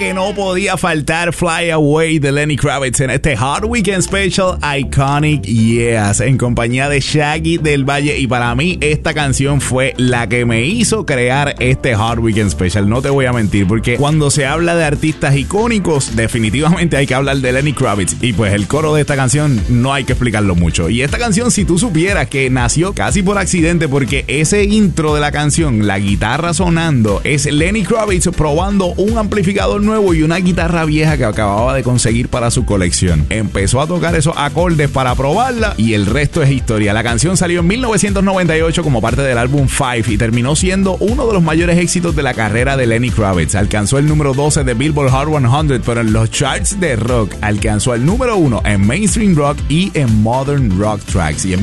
que no podía faltar Fly Away de Lenny Kravitz en este Hot Weekend Special Iconic Years en compañía de Shaggy del Valle. Y para mí esta canción fue la que me hizo crear este Hot Weekend Special. No te voy a mentir, porque cuando se habla de artistas icónicos, definitivamente hay que hablar de Lenny Kravitz. Y pues el coro de esta canción no hay que explicarlo mucho. Y esta canción, si tú supieras que nació casi por accidente, porque ese intro de la canción, la guitarra sonando, es Lenny Kravitz probando un amplificador nuevo y una guitarra vieja que acababa de conseguir para su colección. Empezó a tocar esos acordes para probarla y el resto es historia. La canción salió en 1998 como parte del álbum Five y terminó siendo uno de los mayores éxitos de la carrera de Lenny Kravitz. Alcanzó el número 12 de Billboard Hot 100, pero en los charts de rock alcanzó el número 1 en Mainstream Rock y en Modern Rock Tracks. Y en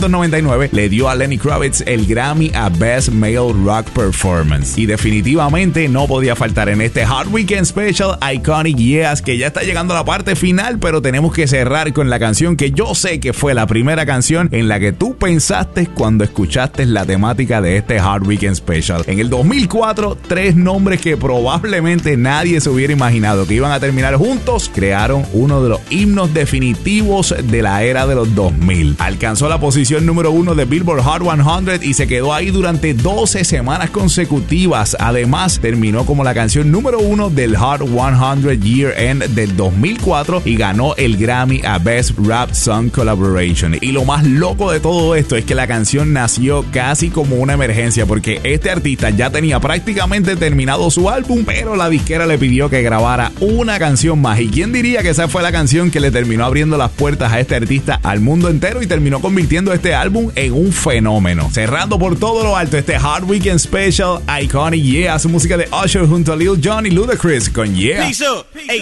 1999 le dio a Lenny Kravitz el Grammy a Best Male Rock Performance. Y definitivamente no podía faltar en este Hot Weekend Special Iconic Years, que ya está llegando a la parte final, pero tenemos que cerrar con la canción que yo sé que fue la primera canción en la que tú pensaste cuando escuchaste la temática de este Hot Weekend Special. En el 2004, tres nombres que probablemente nadie se hubiera imaginado que iban a terminar juntos, crearon uno de los himnos definitivos de la era de los 2000. Alcanzó la posición número 1 de Billboard Hot 100 y se quedó ahí durante 12 semanas consecutivas. Además, terminó como la canción número 1 del Hot 100 Year End del 2004 y ganó el Grammy a Best Rap Song Collaboration. Y lo más loco de todo esto es que la canción nació casi como una emergencia, porque este artista ya tenía prácticamente terminado su álbum, pero la disquera le pidió que grabara una canción más. ¿Y quién diría que esa fue la canción que le terminó abriendo las puertas a este artista al mundo entero y terminó convirtiendo este álbum en un fenómeno? Cerrando por todo lo alto este Hot Weekend Special Iconic Years, música de Usher junto a Lil Jon y Ludacris con Yeah.